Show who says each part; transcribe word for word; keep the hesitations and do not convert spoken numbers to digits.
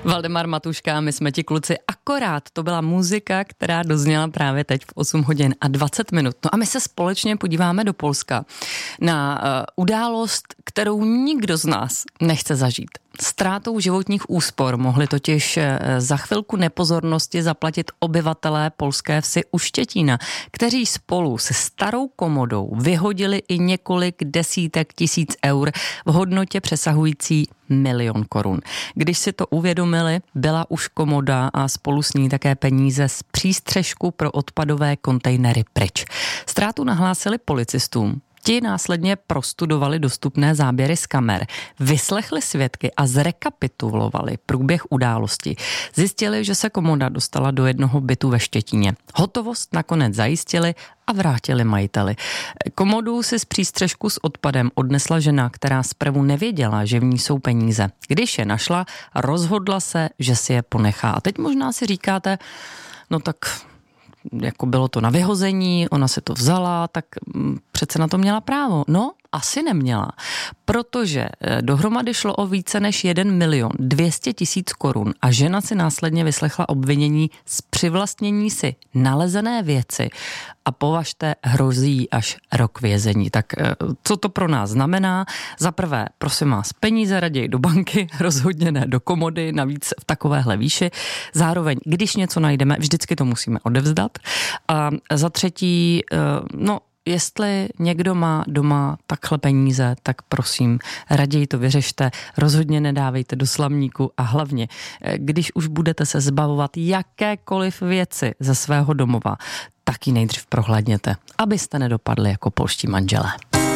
Speaker 1: Valdemar Matuška, my jsme ti kluci, akorát to byla muzika, která dozněla právě teď v osm hodin a dvacet minut. No a my se společně podíváme do Polska na uh, událost, kterou nikdo z nás nechce zažít. Ztrátou životních úspor mohli totiž za chvilku nepozornosti zaplatit obyvatelé polské vsi u Štětína, kteří spolu se starou komodou vyhodili i několik desítek tisíc eur v hodnotě přesahující milion korun. Když si to uvědomili, byla už komoda a spolu s ní také peníze z přístřešku pro odpadové kontejnery pryč. Ztrátu nahlásili policistům. Ti následně prostudovali dostupné záběry z kamer, vyslechli svědky a zrekapitulovali průběh události. Zjistili, že se komoda dostala do jednoho bytu ve Štětíně. Hotovost nakonec zajistili a vrátili majiteli. Komodu si z přístřešku s odpadem odnesla žena, která zprvu nevěděla, že v ní jsou peníze. Když je našla, rozhodla se, že si je ponechá. A teď možná si říkáte, no tak jako bylo to na vyhození, ona se to vzala, tak přece na to měla právo. No, asi neměla, protože dohromady šlo o více než jeden milion dvě stě tisíc korun a žena si následně vyslechla obvinění z přivlastnění si nalezené věci a považte, hrozí až rok vězení. Tak co to pro nás znamená? Za prvé, prosím vás, peníze raději do banky, rozhodně ne do komody, navíc v takovéhle výši. Zároveň, když něco najdeme, vždycky to musíme odevzdat. A za třetí, no, jestli někdo má doma takhle peníze, tak prosím, raději to vyřešte, rozhodně nedávejte do slamníku a hlavně, když už budete se zbavovat jakékoliv věci ze svého domova, tak ji nejdřív prohlédněte, abyste nedopadli jako polští manželé.